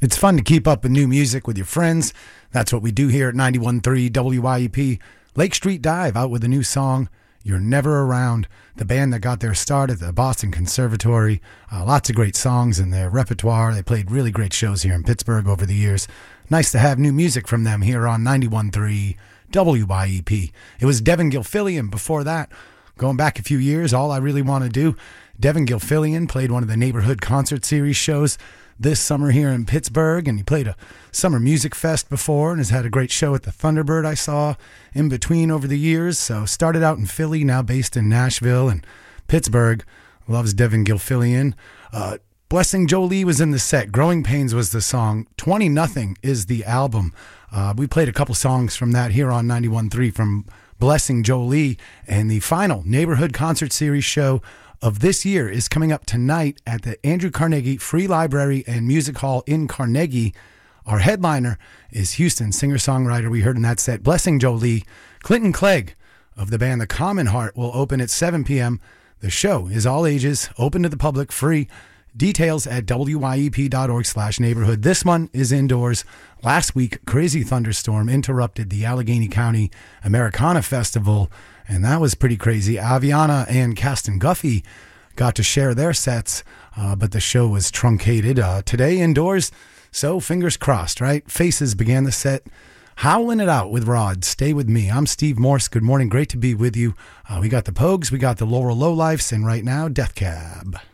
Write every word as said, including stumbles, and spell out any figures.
It's fun to keep up with new music with your friends. That's what we do here at ninety-one point three W I E P. Lake Street Dive out with a new song, You're Never Around, the band that got their start at the Boston Conservatory. Uh, lots of great songs in their repertoire. They played really great shows here in Pittsburgh over the years. Nice to have new music from them here on ninety-one point three W I E P. It was Devin Gilfillian before that. Going back a few years, All I Really Want to Do. Devin Gilfillian played one of the Neighborhood Concert Series shows this summer here in Pittsburgh, and he played a Summer Music Fest before and has had a great show at the Thunderbird I saw in between over the years. So started out in Philly, now based in Nashville and Pittsburgh. Loves Devin Gilfillian. Uh, Blessing Jolie was in the set. Growing Pains was the song. twenty nothing is the album. Uh, we played a couple songs from that here on ninety-one point three from Blessing Jolie, and the final Neighborhood Concert Series show of this year is coming up tonight at the Andrew Carnegie Free Library and Music Hall in Carnegie. Our headliner is Houston singer-songwriter we heard in that set, Blessing Jolie. Clinton Clegg of the band The Common Heart will open at seven p.m. The show is all ages, open to the public, free. Details at W I E P dot org slash neighborhood. This one is indoors. Last week, crazy thunderstorm interrupted the Allegheny County Americana Festival, and that was pretty crazy. Aviana and Caston Guffey got to share their sets, uh, but the show was truncated. Uh, today, indoors, so fingers crossed, right? Faces began the set. Howling it out with Rod. Stay with me. I'm Steve Morse. Good morning. Great to be with you. Uh, we got the Pogues, we got the Laurel Lowlifes, and right now, Death Cab.